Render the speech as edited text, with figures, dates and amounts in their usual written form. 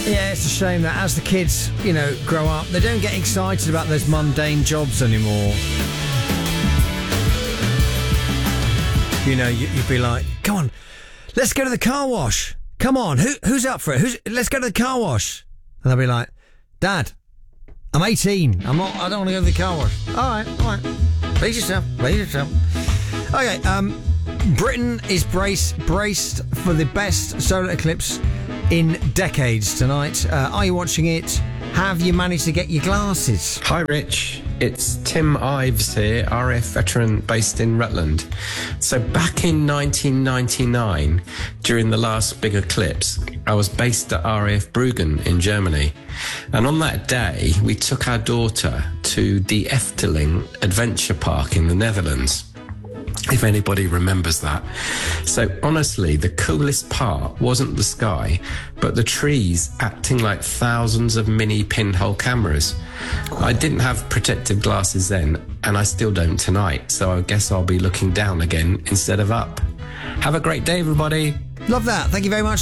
Yeah, it's a shame that as the kids, grow up, they don't get excited about those mundane jobs anymore. You'd be like, come on, let's go to the car wash. Come on, who's up for it? Let's go to the car wash. And they'll be like, Dad, I'm 18. I don't want to go to the car wash. All right. Please yourself. Okay, Britain is braced for the best solar eclipse in decades tonight. Are you watching it? Have you managed to get your glasses? Hi, Rich. It's Tim Ives here, RAF veteran based in Rutland. So back in 1999, during the last big eclipse, I was based at RAF Bruggen in Germany. And on that day, we took our daughter to the Efteling Adventure Park in the Netherlands, if anybody remembers that. So honestly, the coolest part wasn't the sky, but the trees acting like thousands of mini pinhole cameras. I didn't have protective glasses then, and I still don't tonight, so I guess I'll be looking down again instead of up. Have a great day, everybody. Love that. Thank you very much.